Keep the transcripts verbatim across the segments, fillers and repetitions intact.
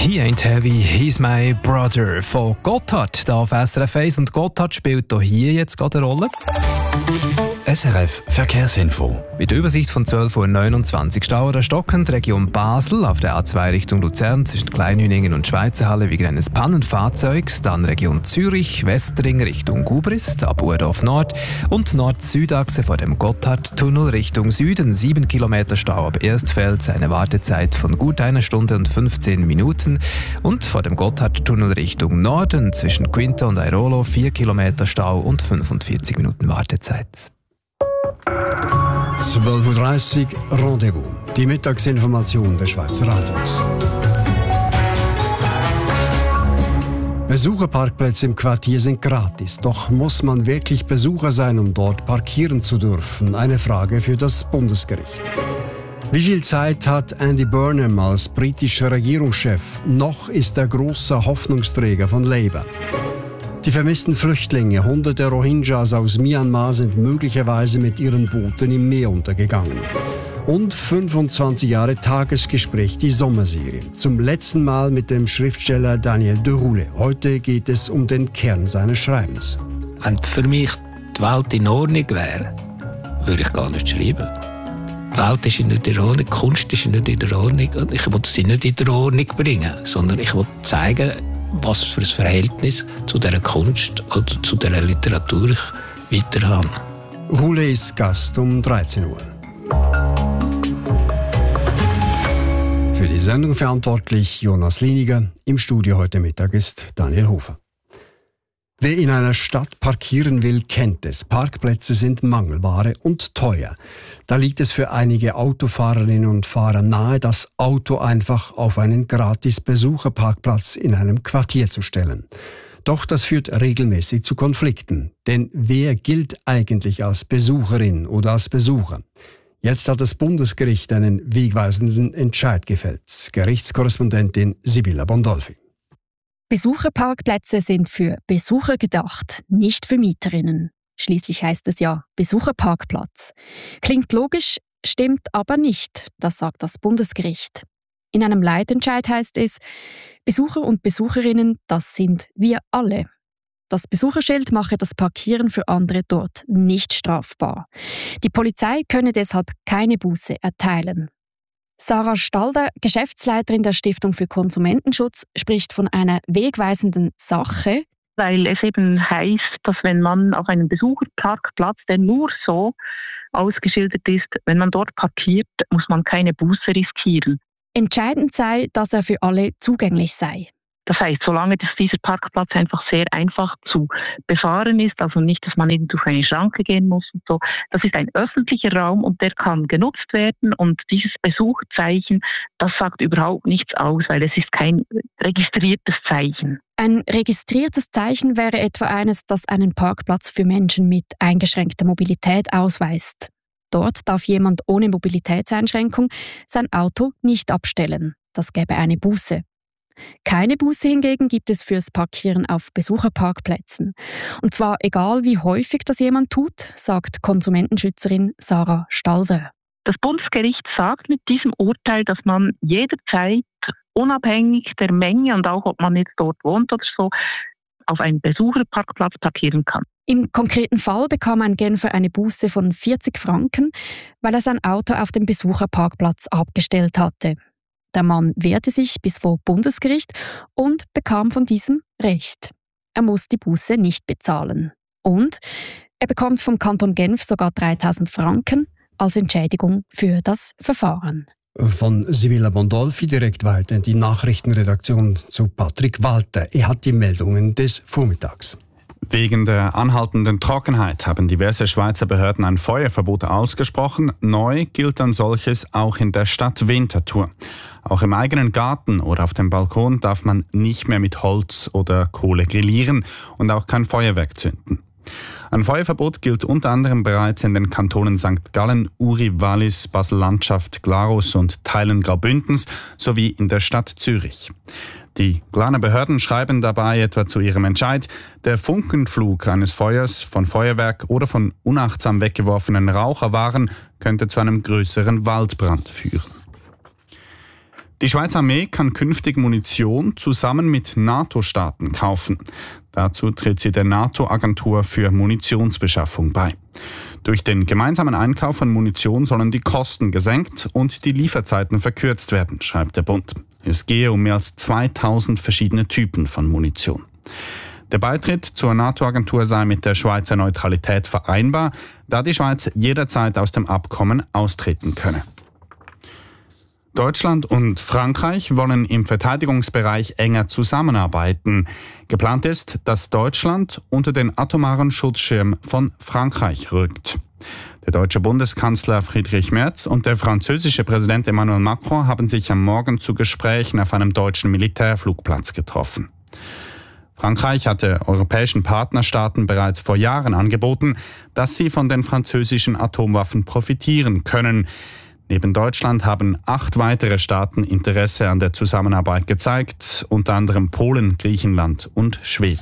«He ain't heavy, he's my brother» von Gotthard, hier auf S R F eins. Und Gotthard spielt hier jetzt gerade eine Rolle. S R F Verkehrsinfo. Bei der Übersicht von zwölf Uhr neunundzwanzig Stau oder stockend Region Basel auf der A zwei Richtung Luzern zwischen Kleinhüningen und Schweizerhalle wegen eines Pannenfahrzeugs, dann Region Zürich, Westring Richtung Gubrist, ab Urdorf Nord und Nord-Süd-Achse vor dem Gotthardtunnel Richtung Süden, sieben Kilometer Stau ab Erstfeld, eine Wartezeit von gut einer Stunde und fünfzehn Minuten und vor dem Gotthardtunnel Richtung Norden zwischen Quinta und Airolo, vier Kilometer Stau und fünfundvierzig Minuten Wartezeit. zwölf Uhr dreißig Rendezvous. Die Mittagsinformation der Schweizer Radios. Besucherparkplätze im Quartier sind gratis. Doch muss man wirklich Besucher sein, um dort parkieren zu dürfen? Eine Frage für das Bundesgericht. Wie viel Zeit hat Andy Burnham als britischer Regierungschef? Noch ist er großer Hoffnungsträger von Labour. Die vermissten Flüchtlinge, hunderte Rohingyas aus Myanmar, sind möglicherweise mit ihren Booten im Meer untergegangen. Und fünfundzwanzig Jahre Tagesgespräch, die Sommerserie. Zum letzten Mal mit dem Schriftsteller Daniel Deroulé. Heute geht es um den Kern seines Schreibens. Wenn für mich die Welt in Ordnung wäre, würde ich gar nicht schreiben. Die Welt ist nicht in Ordnung, die Kunst ist nicht in der Ordnung. Und ich will sie nicht in der Ordnung bringen, sondern ich will zeigen, was für ein Verhältnis zu dieser Kunst oder zu dieser Literatur ich weiter habe. Hule ist Gast um dreizehn Uhr. Für die Sendung verantwortlich Jonas Liniger. Im Studio heute Mittag ist Daniel Hofer. Wer in einer Stadt parkieren will, kennt es. Parkplätze sind Mangelware und teuer. Da liegt es für einige Autofahrerinnen und Fahrer nahe, das Auto einfach auf einen gratis Besucherparkplatz in einem Quartier zu stellen. Doch das führt regelmäßig zu Konflikten. Denn wer gilt eigentlich als Besucherin oder als Besucher? Jetzt hat das Bundesgericht einen wegweisenden Entscheid gefällt. Gerichtskorrespondentin Sibylla Bondolfi. Besucherparkplätze sind für Besucher gedacht, nicht für Mieterinnen. Schließlich heißt es ja Besucherparkplatz. Klingt logisch, stimmt aber nicht, das sagt das Bundesgericht. In einem Leitentscheid heißt es, Besucher und Besucherinnen, das sind wir alle. Das Besucherschild mache das Parkieren für andere dort nicht strafbar. Die Polizei könne deshalb keine Buße erteilen. Sarah Stalder, Geschäftsleiterin der Stiftung für Konsumentenschutz, spricht von einer wegweisenden Sache. Weil es eben heißt, dass wenn man auf einem Besucherparkplatz, der nur so ausgeschildert ist, wenn man dort parkiert, muss man keine Buße riskieren. Entscheidend sei, dass er für alle zugänglich sei. Das heißt, solange dass dieser Parkplatz einfach sehr einfach zu befahren ist, also nicht, dass man eben durch eine Schranke gehen muss und so. Das ist ein öffentlicher Raum und der kann genutzt werden und dieses Besucherzeichen, das sagt überhaupt nichts aus, weil es ist kein registriertes Zeichen. Ein registriertes Zeichen wäre etwa eines, das einen Parkplatz für Menschen mit eingeschränkter Mobilität ausweist. Dort darf jemand ohne Mobilitätseinschränkung sein Auto nicht abstellen. Das gäbe eine Buße. Keine Buße hingegen gibt es fürs Parkieren auf Besucherparkplätzen. Und zwar egal, wie häufig das jemand tut, sagt Konsumentenschützerin Sarah Stalder. Das Bundesgericht sagt mit diesem Urteil, dass man jederzeit, unabhängig der Menge und auch ob man jetzt dort wohnt oder so, auf einem Besucherparkplatz parkieren kann. Im konkreten Fall bekam ein Genfer eine Buße von vierzig Franken, weil er sein Auto auf dem Besucherparkplatz abgestellt hatte. Der Mann wehrte sich bis vor Bundesgericht und bekam von diesem Recht. Er muss die Buße nicht bezahlen. Und er bekommt vom Kanton Genf sogar dreitausend Franken als Entschädigung für das Verfahren. Von Sibylla Bondolfi direkt weiter in die Nachrichtenredaktion zu Patrick Walter. Er hat die Meldungen des Vormittags. Wegen der anhaltenden Trockenheit haben diverse Schweizer Behörden ein Feuerverbot ausgesprochen. Neu gilt ein solches auch in der Stadt Winterthur. Auch im eigenen Garten oder auf dem Balkon darf man nicht mehr mit Holz oder Kohle grillieren und auch kein Feuerwerk zünden. Ein Feuerverbot gilt unter anderem bereits in den Kantonen Sankt Gallen, Uri, Wallis, Basel-Landschaft, Glarus und Teilen Graubündens sowie in der Stadt Zürich. Die Glarner Behörden schreiben dabei etwa zu ihrem Entscheid, der Funkenflug eines Feuers von Feuerwerk oder von unachtsam weggeworfenen Raucherwaren könnte zu einem größeren Waldbrand führen. Die Schweizer Armee kann künftig Munition zusammen mit NATO-Staaten kaufen. Dazu tritt sie der NATO-Agentur für Munitionsbeschaffung bei. Durch den gemeinsamen Einkauf von Munition sollen die Kosten gesenkt und die Lieferzeiten verkürzt werden, schreibt der Bund. Es gehe um mehr als zweitausend verschiedene Typen von Munition. Der Beitritt zur NATO-Agentur sei mit der Schweizer Neutralität vereinbar, da die Schweiz jederzeit aus dem Abkommen austreten könne. Deutschland und Frankreich wollen im Verteidigungsbereich enger zusammenarbeiten. Geplant ist, dass Deutschland unter den atomaren Schutzschirm von Frankreich rückt. Der deutsche Bundeskanzler Friedrich Merz und der französische Präsident Emmanuel Macron haben sich am Morgen zu Gesprächen auf einem deutschen Militärflugplatz getroffen. Frankreich hatte europäischen Partnerstaaten bereits vor Jahren angeboten, dass sie von den französischen Atomwaffen profitieren können. Neben Deutschland haben acht weitere Staaten Interesse an der Zusammenarbeit gezeigt, unter anderem Polen, Griechenland und Schweden.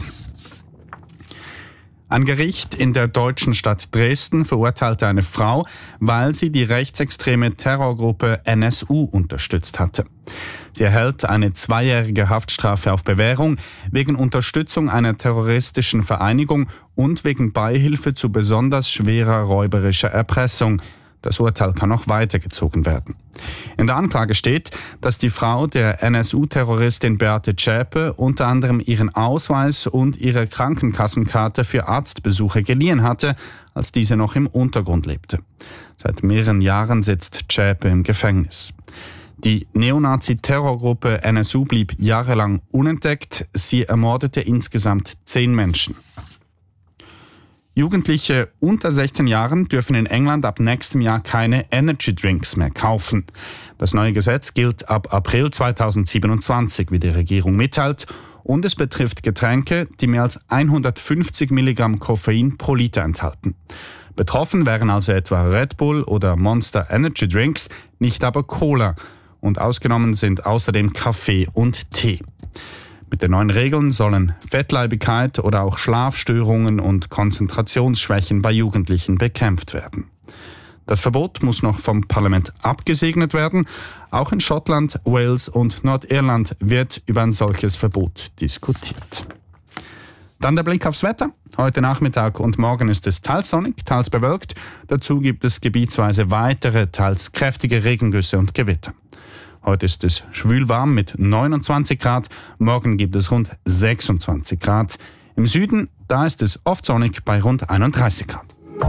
Ein Gericht in der deutschen Stadt Dresden verurteilte eine Frau, weil sie die rechtsextreme Terrorgruppe N S U unterstützt hatte. Sie erhält eine zweijährige Haftstrafe auf Bewährung wegen Unterstützung einer terroristischen Vereinigung und wegen Beihilfe zu besonders schwerer räuberischer Erpressung. Das Urteil kann noch weitergezogen werden. In der Anklage steht, dass die Frau der N S U-Terroristin Beate Zschäpe unter anderem ihren Ausweis und ihre Krankenkassenkarte für Arztbesuche geliehen hatte, als diese noch im Untergrund lebte. Seit mehreren Jahren sitzt Zschäpe im Gefängnis. Die Neonazi-Terrorgruppe N S U blieb jahrelang unentdeckt. Sie ermordete insgesamt zehn Menschen. Jugendliche unter sechzehn Jahren dürfen in England ab nächstem Jahr keine Energy Drinks mehr kaufen. Das neue Gesetz gilt ab April zweitausendsiebenundzwanzig, wie die Regierung mitteilt, und es betrifft Getränke, die mehr als hundertfünfzig Milligramm Koffein pro Liter enthalten. Betroffen wären also etwa Red Bull oder Monster Energy Drinks, nicht aber Cola. Und ausgenommen sind außerdem Kaffee und Tee. Mit den neuen Regeln sollen Fettleibigkeit oder auch Schlafstörungen und Konzentrationsschwächen bei Jugendlichen bekämpft werden. Das Verbot muss noch vom Parlament abgesegnet werden. Auch in Schottland, Wales und Nordirland wird über ein solches Verbot diskutiert. Dann der Blick aufs Wetter. Heute Nachmittag und morgen ist es teils sonnig, teils bewölkt. Dazu gibt es gebietsweise weitere, teils kräftige Regengüsse und Gewitter. Heute ist es schwülwarm mit neunundzwanzig Grad, morgen gibt es rund sechsundzwanzig Grad. Im Süden, da ist es oft sonnig bei rund einunddreißig Grad.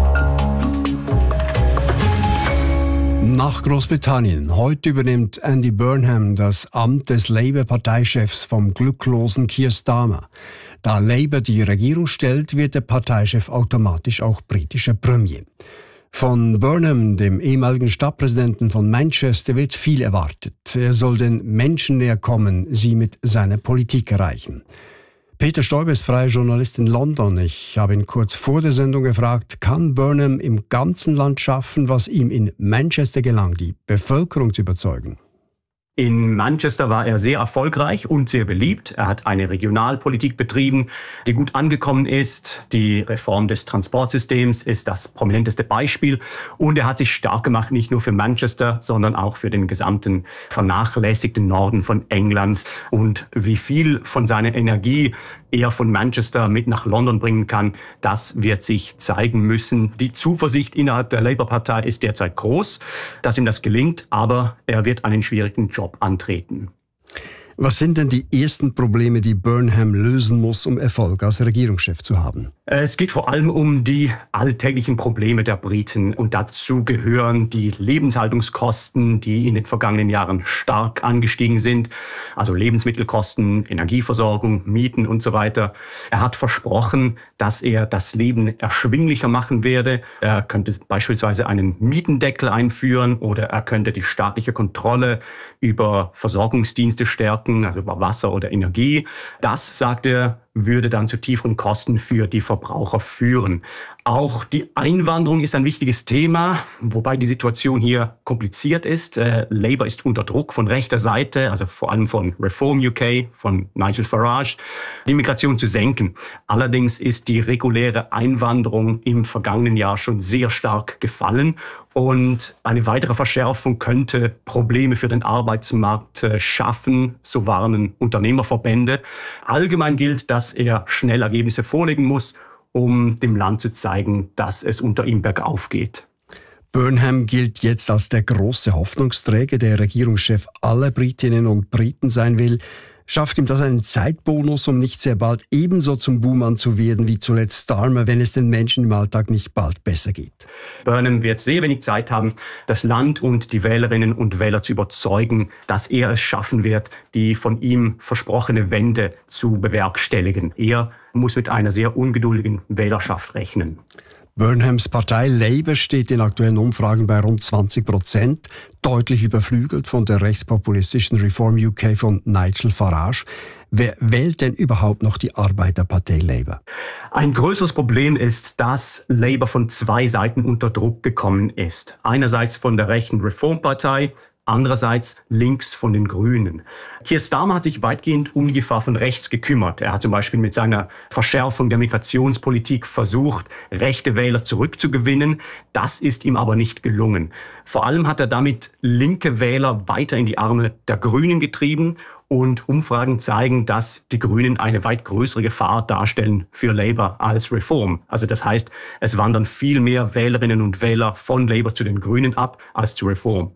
Nach Großbritannien. Heute übernimmt Andy Burnham das Amt des Labour-Parteichefs vom glücklosen Keir Starmer. Da Labour die Regierung stellt, wird der Parteichef automatisch auch britischer Premier. Von Burnham, dem ehemaligen Stadtpräsidenten von Manchester, wird viel erwartet. Er soll den Menschen näher kommen, sie mit seiner Politik erreichen. Peter Stoiber ist freier Journalist in London. Ich habe ihn kurz vor der Sendung gefragt, kann Burnham im ganzen Land schaffen, was ihm in Manchester gelang, die Bevölkerung zu überzeugen? In Manchester war er sehr erfolgreich und sehr beliebt. Er hat eine Regionalpolitik betrieben, die gut angekommen ist. Die Reform des Transportsystems ist das prominenteste Beispiel. Und er hat sich stark gemacht, nicht nur für Manchester, sondern auch für den gesamten vernachlässigten Norden von England. Und wie viel von seiner Energie er von Manchester mit nach London bringen kann, das wird sich zeigen müssen. Die Zuversicht innerhalb der Labour-Partei ist derzeit groß, dass ihm das gelingt, aber er wird einen schwierigen Job antreten. Was sind denn die ersten Probleme, die Burnham lösen muss, um Erfolg als Regierungschef zu haben? Es geht vor allem um die alltäglichen Probleme der Briten. Und dazu gehören die Lebenshaltungskosten, die in den vergangenen Jahren stark angestiegen sind. Also Lebensmittelkosten, Energieversorgung, Mieten und so weiter. Er hat versprochen, dass er das Leben erschwinglicher machen werde. Er könnte beispielsweise einen Mietendeckel einführen oder er könnte die staatliche Kontrolle über Versorgungsdienste stärken, also über Wasser oder Energie. Das, sagt er, würde dann zu tieferen Kosten für die Verbraucher führen. Auch die Einwanderung ist ein wichtiges Thema, wobei die Situation hier kompliziert ist. Äh, Labour ist unter Druck von rechter Seite, also vor allem von Reform U K, von Nigel Farage, die Migration zu senken. Allerdings ist die reguläre Einwanderung im vergangenen Jahr schon sehr stark gefallen und eine weitere Verschärfung könnte Probleme für den Arbeitsmarkt äh, schaffen, so warnen Unternehmerverbände. Allgemein gilt, dass er schnell Ergebnisse vorlegen muss, um dem Land zu zeigen, dass es unter ihm bergauf geht. Burnham gilt jetzt als der große Hoffnungsträger, der Regierungschef aller Britinnen und Briten sein will. Schafft ihm das einen Zeitbonus, um nicht sehr bald ebenso zum Buhmann zu werden wie zuletzt Starmer, wenn es den Menschen im Alltag nicht bald besser geht? Burnham wird sehr wenig Zeit haben, das Land und die Wählerinnen und Wähler zu überzeugen, dass er es schaffen wird, die von ihm versprochene Wende zu bewerkstelligen. Er muss mit einer sehr ungeduldigen Wählerschaft rechnen. Burnhams Partei Labour steht in aktuellen Umfragen bei rund zwanzig Prozent, deutlich überflügelt von der rechtspopulistischen Reform U K von Nigel Farage. Wer wählt denn überhaupt noch die Arbeiterpartei Labour? Ein größeres Problem ist, dass Labour von zwei Seiten unter Druck gekommen ist. Einerseits von der rechten Reformpartei, andererseits links von den Grünen. Keir Starmer hat sich weitgehend um die Gefahr von rechts gekümmert. Er hat zum Beispiel mit seiner Verschärfung der Migrationspolitik versucht, rechte Wähler zurückzugewinnen. Das ist ihm aber nicht gelungen. Vor allem hat er damit linke Wähler weiter in die Arme der Grünen getrieben. Und Umfragen zeigen, dass die Grünen eine weit größere Gefahr darstellen für Labour als Reform. Also das heißt, es wandern viel mehr Wählerinnen und Wähler von Labour zu den Grünen ab als zu Reform.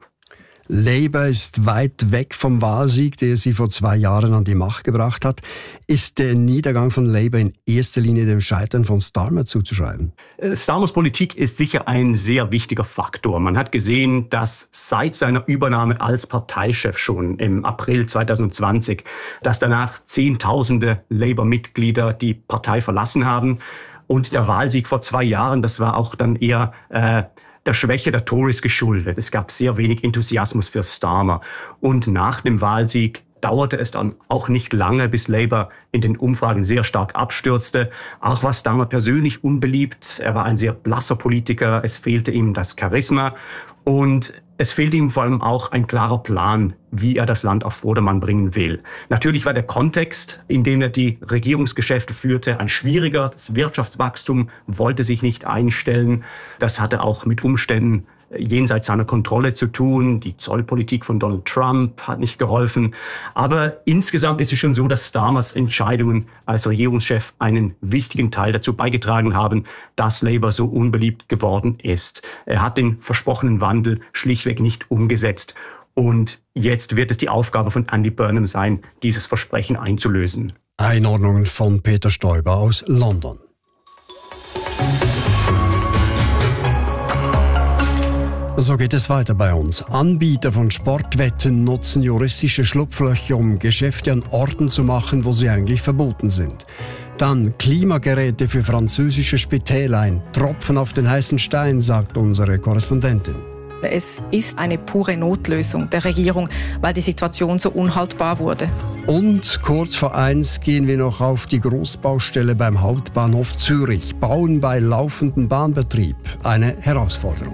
Labour ist weit weg vom Wahlsieg, der sie vor zwei Jahren an die Macht gebracht hat. Ist der Niedergang von Labour in erster Linie dem Scheitern von Starmer zuzuschreiben? Starmers Politik ist sicher ein sehr wichtiger Faktor. Man hat gesehen, dass seit seiner Übernahme als Parteichef schon im April zwanzig zwanzig, dass danach Zehntausende Labour-Mitglieder die Partei verlassen haben. Und der Wahlsieg vor zwei Jahren, das war auch dann eher äh, der Schwäche der Tories geschuldet. Es gab sehr wenig Enthusiasmus für Starmer. Und nach dem Wahlsieg dauerte es dann auch nicht lange, bis Labour in den Umfragen sehr stark abstürzte. Auch war Starmer persönlich unbeliebt. Er war ein sehr blasser Politiker. Es fehlte ihm das Charisma. Und es fehlte ihm vor allem auch ein klarer Plan, wie er das Land auf Vordermann bringen will. Natürlich war der Kontext, in dem er die Regierungsgeschäfte führte, ein schwieriger. Das Wirtschaftswachstum wollte sich nicht einstellen. Das hatte auch mit Umständen jenseits seiner Kontrolle zu tun. Die Zollpolitik von Donald Trump hat nicht geholfen. Aber insgesamt ist es schon so, dass Starmers Entscheidungen als Regierungschef einen wichtigen Teil dazu beigetragen haben, dass Labour so unbeliebt geworden ist. Er hat den versprochenen Wandel schlichtweg nicht umgesetzt. Und jetzt wird es die Aufgabe von Andy Burnham sein, dieses Versprechen einzulösen. Einordnungen von Peter Stoiber aus London. So geht es weiter bei uns. Anbieter von Sportwetten nutzen juristische Schlupflöcher, um Geschäfte an Orten zu machen, wo sie eigentlich verboten sind. Dann Klimageräte für französische Spitäler, ein Tropfen auf den heißen Stein, sagt unsere Korrespondentin. Es ist eine pure Notlösung der Regierung, weil die Situation so unhaltbar wurde. Und kurz vor eins gehen wir noch auf die Großbaustelle beim Hauptbahnhof Zürich. Bauen bei laufendem Bahnbetrieb. Eine Herausforderung.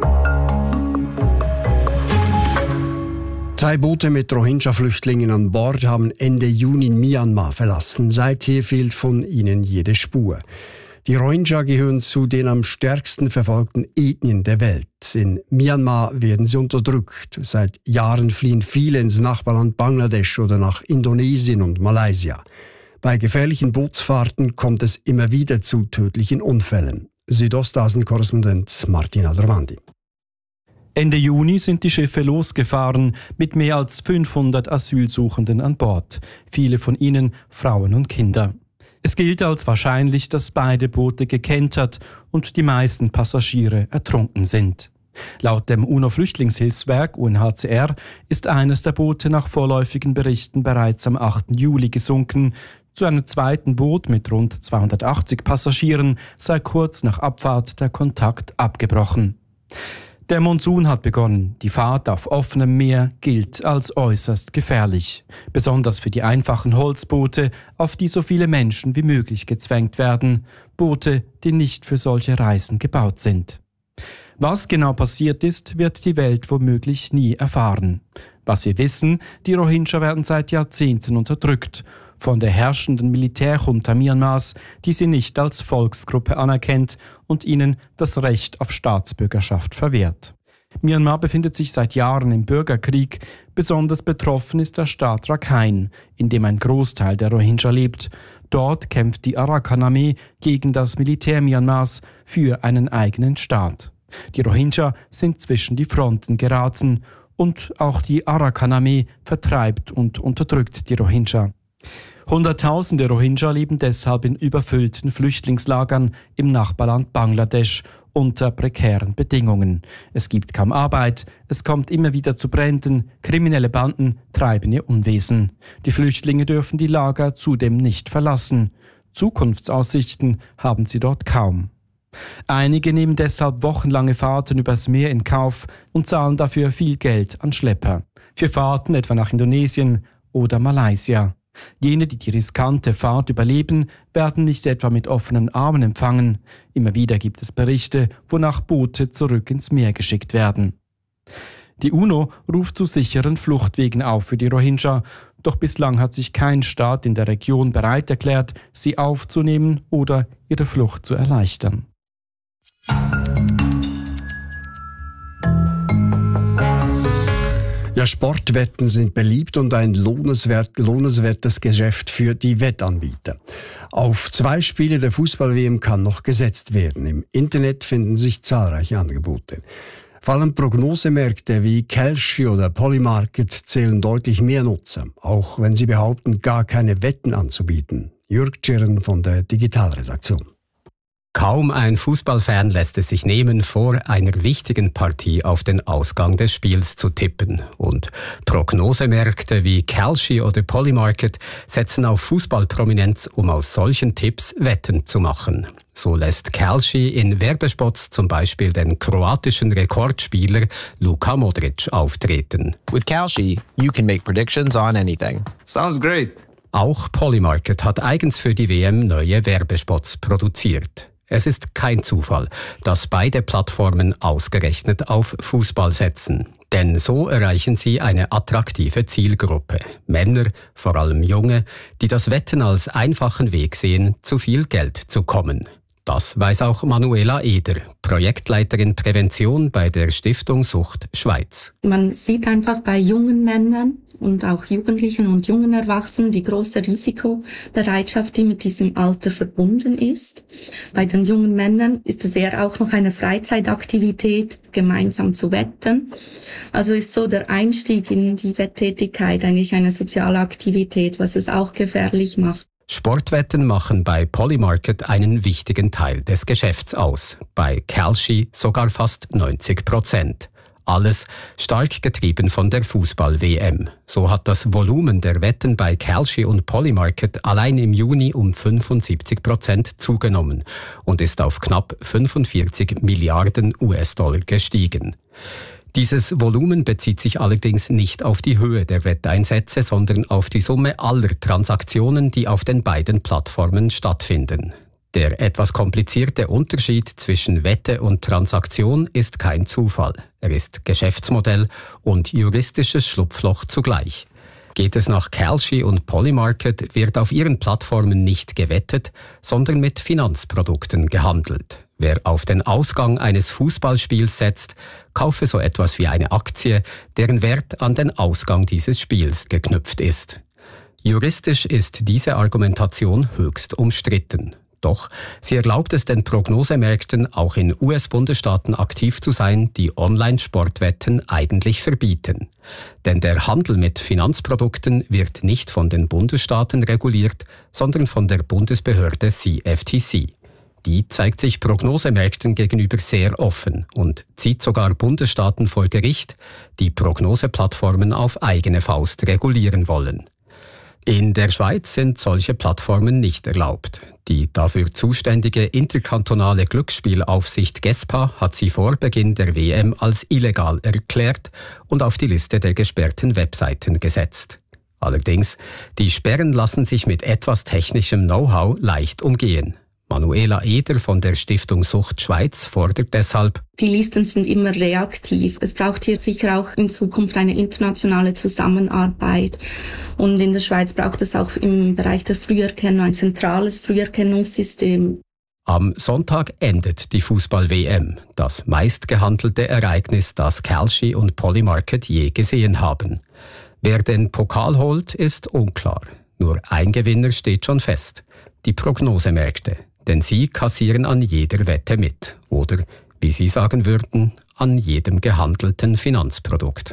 Zwei Boote mit Rohingya-Flüchtlingen an Bord haben Ende Juni Myanmar verlassen. Seither fehlt von ihnen jede Spur. Die Rohingya gehören zu den am stärksten verfolgten Ethnien der Welt. In Myanmar werden sie unterdrückt. Seit Jahren fliehen viele ins Nachbarland Bangladesch oder nach Indonesien und Malaysia. Bei gefährlichen Bootsfahrten kommt es immer wieder zu tödlichen Unfällen. Südostasien-Korrespondent Martin Alderwandi. Ende Juni sind die Schiffe losgefahren mit mehr als fünfhundert Asylsuchenden an Bord, viele von ihnen Frauen und Kinder. Es gilt als wahrscheinlich, dass beide Boote gekentert und die meisten Passagiere ertrunken sind. Laut dem UNO-Flüchtlingshilfswerk U N H C R ist eines der Boote nach vorläufigen Berichten bereits am achten Juli gesunken. Zu einem zweiten Boot mit rund zweihundertachtzig Passagieren sei kurz nach Abfahrt der Kontakt abgebrochen. Der Monsun hat begonnen. Die Fahrt auf offenem Meer gilt als äußerst gefährlich. Besonders für die einfachen Holzboote, auf die so viele Menschen wie möglich gezwängt werden. Boote, die nicht für solche Reisen gebaut sind. Was genau passiert ist, wird die Welt womöglich nie erfahren. Was wir wissen, die Rohingya werden seit Jahrzehnten unterdrückt. Von der herrschenden Militärjunta Myanmars, die sie nicht als Volksgruppe anerkennt und ihnen das Recht auf Staatsbürgerschaft verwehrt. Myanmar befindet sich seit Jahren im Bürgerkrieg. Besonders betroffen ist der Staat Rakhine, in dem ein Großteil der Rohingya lebt. Dort kämpft die Arakan-Armee gegen das Militär Myanmars für einen eigenen Staat. Die Rohingya sind zwischen die Fronten geraten und auch die Arakan-Armee vertreibt und unterdrückt die Rohingya. Hunderttausende Rohingya leben deshalb in überfüllten Flüchtlingslagern im Nachbarland Bangladesch unter prekären Bedingungen. Es gibt kaum Arbeit, es kommt immer wieder zu Bränden, kriminelle Banden treiben ihr Unwesen. Die Flüchtlinge dürfen die Lager zudem nicht verlassen. Zukunftsaussichten haben sie dort kaum. Einige nehmen deshalb wochenlange Fahrten übers Meer in Kauf und zahlen dafür viel Geld an Schlepper. Für Fahrten etwa nach Indonesien oder Malaysia. Jene, die die riskante Fahrt überleben, werden nicht etwa mit offenen Armen empfangen. Immer wieder gibt es Berichte, wonach Boote zurück ins Meer geschickt werden. Die UNO ruft zu sicheren Fluchtwegen auf für die Rohingya, doch bislang hat sich kein Staat in der Region bereit erklärt, sie aufzunehmen oder ihre Flucht zu erleichtern. Ja, Sportwetten sind beliebt und ein lohnenswert, lohnenswertes Geschäft für die Wettanbieter. Auf zwei Spiele der Fußball-W M kann noch gesetzt werden. Im Internet finden sich zahlreiche Angebote. Vor allem Prognosemärkte wie Kalshi oder Polymarket zählen deutlich mehr Nutzer, auch wenn sie behaupten, gar keine Wetten anzubieten. Jürg Tschirren von der Digitalredaktion. Kaum ein Fußballfan lässt es sich nehmen, vor einer wichtigen Partie auf den Ausgang des Spiels zu tippen. Und Prognosemärkte wie Kalshi oder Polymarket setzen auf Fußballprominenz, um aus solchen Tipps Wetten zu machen. So lässt Kalshi in Werbespots zum Beispiel den kroatischen Rekordspieler Luka Modric auftreten. With Kalshi, you can make predictions on anything. Sounds great. Auch Polymarket hat eigens für die W M neue Werbespots produziert. Es ist kein Zufall, dass beide Plattformen ausgerechnet auf Fußball setzen. Denn so erreichen sie eine attraktive Zielgruppe. Männer, vor allem Junge, die das Wetten als einfachen Weg sehen, zu viel Geld zu kommen. Das weiß auch Manuela Eder, Projektleiterin Prävention bei der Stiftung Sucht Schweiz. Man sieht einfach bei jungen Männern und auch Jugendlichen und jungen Erwachsenen die große Risikobereitschaft, die mit diesem Alter verbunden ist. Bei den jungen Männern ist es eher auch noch eine Freizeitaktivität, gemeinsam zu wetten. Also ist so der Einstieg in die Wetttätigkeit eigentlich eine soziale Aktivität, was es auch gefährlich macht. Sportwetten machen bei Polymarket einen wichtigen Teil des Geschäfts aus. Bei Kalshi sogar fast neunzig Prozent. Alles stark getrieben von der Fußball-W M. So hat das Volumen der Wetten bei Kalshi und Polymarket allein im Juni um fünfundsiebzig Prozent zugenommen und ist auf knapp fünfundvierzig Milliarden U S-Dollar gestiegen. Dieses Volumen bezieht sich allerdings nicht auf die Höhe der Wetteinsätze, sondern auf die Summe aller Transaktionen, die auf den beiden Plattformen stattfinden. Der etwas komplizierte Unterschied zwischen Wette und Transaktion ist kein Zufall. Er ist Geschäftsmodell und juristisches Schlupfloch zugleich. Geht es nach Kalshi und Polymarket, wird auf ihren Plattformen nicht gewettet, sondern mit Finanzprodukten gehandelt. Wer auf den Ausgang eines Fußballspiels setzt, kaufe so etwas wie eine Aktie, deren Wert an den Ausgang dieses Spiels geknüpft ist. Juristisch ist diese Argumentation höchst umstritten. Doch sie erlaubt es den Prognosemärkten, auch in U S-Bundesstaaten aktiv zu sein, die Online-Sportwetten eigentlich verbieten. Denn der Handel mit Finanzprodukten wird nicht von den Bundesstaaten reguliert, sondern von der Bundesbehörde C F T C. Die zeigt sich Prognosemärkten gegenüber sehr offen und zieht sogar Bundesstaaten vor Gericht, die Prognoseplattformen auf eigene Faust regulieren wollen. In der Schweiz sind solche Plattformen nicht erlaubt. Die dafür zuständige interkantonale Glücksspielaufsicht GESPA hat sie vor Beginn der W M als illegal erklärt und auf die Liste der gesperrten Webseiten gesetzt. Allerdings, die Sperren lassen sich mit etwas technischem Know-how leicht umgehen. Manuela Eder von der Stiftung Sucht Schweiz fordert deshalb: Die Listen sind immer reaktiv. Es braucht hier sicher auch in Zukunft eine internationale Zusammenarbeit. Und in der Schweiz braucht es auch im Bereich der Früherkennung ein zentrales Früherkennungssystem. Am Sonntag endet die Fußball-W M, das meistgehandelte Ereignis, das Kalshi und Polymarket je gesehen haben. Wer den Pokal holt, ist unklar. Nur ein Gewinner steht schon fest: die Prognosemärkte. Denn sie kassieren an jeder Wette mit. Oder, wie Sie sagen würden, an jedem gehandelten Finanzprodukt.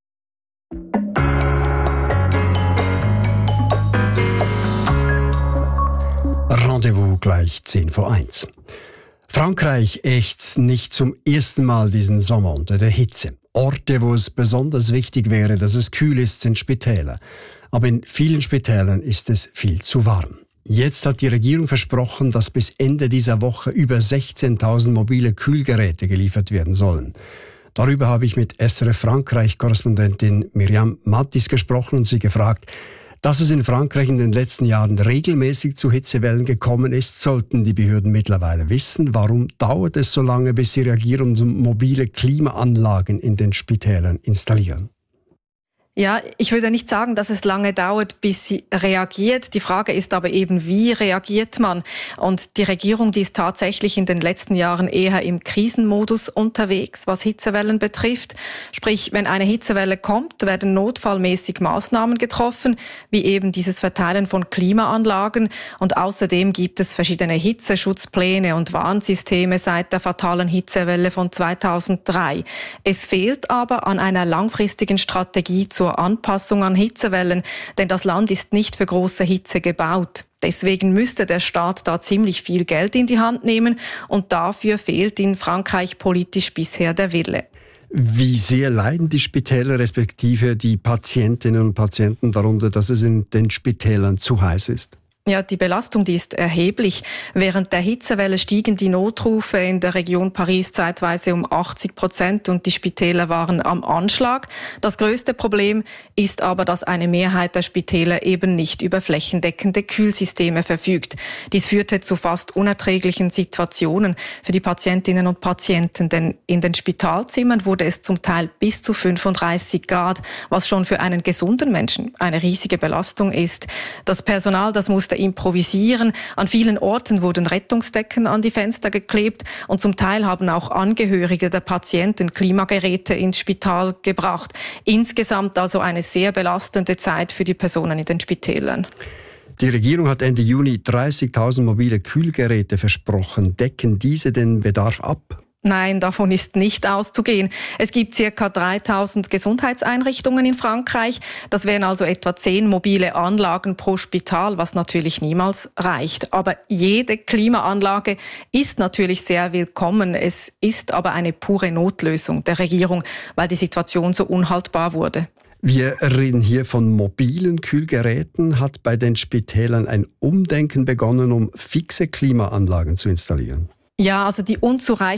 Rendezvous gleich zehn vor eins. Frankreich ächzt nicht zum ersten Mal diesen Sommer unter der Hitze. Orte, wo es besonders wichtig wäre, dass es kühl ist, sind Spitäler. Aber in vielen Spitälern ist es viel zu warm. Jetzt hat die Regierung versprochen, dass bis Ende dieser Woche über sechzehntausend mobile Kühlgeräte geliefert werden sollen. Darüber habe ich mit S R F Frankreich-Korrespondentin Myriam Mattis gesprochen und sie gefragt, dass es in Frankreich in den letzten Jahren regelmäßig zu Hitzewellen gekommen ist, sollten die Behörden mittlerweile wissen. Warum dauert es so lange, bis sie reagieren und mobile Klimaanlagen in den Spitälern installieren? Ja, ich würde nicht sagen, dass es lange dauert, bis sie reagiert. Die Frage ist aber eben, wie reagiert man? Und die Regierung, die ist tatsächlich in den letzten Jahren eher im Krisenmodus unterwegs, was Hitzewellen betrifft. Sprich, wenn eine Hitzewelle kommt, werden notfallmäßig Maßnahmen getroffen, wie eben dieses Verteilen von Klimaanlagen. Und außerdem gibt es verschiedene Hitzeschutzpläne und Warnsysteme seit der fatalen Hitzewelle von zweitausenddrei. Es fehlt aber an einer langfristigen Strategie zur Anpassung an Hitzewellen, denn das Land ist nicht für große Hitze gebaut. Deswegen müsste der Staat da ziemlich viel Geld in die Hand nehmen und dafür fehlt in Frankreich politisch bisher der Wille. Wie sehr leiden die Spitäler respektive die Patientinnen und Patienten darunter, dass es in den Spitälern zu heiß ist? Ja, die Belastung, die ist erheblich. Während der Hitzewelle stiegen die Notrufe in der Region Paris zeitweise um achtzig Prozent und die Spitäler waren am Anschlag. Das größte Problem ist aber, dass eine Mehrheit der Spitäler eben nicht über flächendeckende Kühlsysteme verfügt. Dies führte zu fast unerträglichen Situationen für die Patientinnen und Patienten, denn in den Spitalzimmern wurde es zum Teil bis zu fünfunddreißig Grad, was schon für einen gesunden Menschen eine riesige Belastung ist. Das Personal, das musste improvisieren. An vielen Orten wurden Rettungsdecken an die Fenster geklebt und zum Teil haben auch Angehörige der Patienten Klimageräte ins Spital gebracht. Insgesamt also eine sehr belastende Zeit für die Personen in den Spitälern. Die Regierung hat Ende Juni dreißigtausend mobile Kühlgeräte versprochen. Decken diese den Bedarf ab? Nein, davon ist nicht auszugehen. Es gibt circa dreitausend Gesundheitseinrichtungen in Frankreich. Das wären also etwa zehn mobile Anlagen pro Spital, was natürlich niemals reicht. Aber jede Klimaanlage ist natürlich sehr willkommen. Es ist aber eine pure Notlösung der Regierung, weil die Situation so unhaltbar wurde. Wir reden hier von mobilen Kühlgeräten. Hat bei den Spitälern ein Umdenken begonnen, um fixe Klimaanlagen zu installieren? Ja, also die unzureichende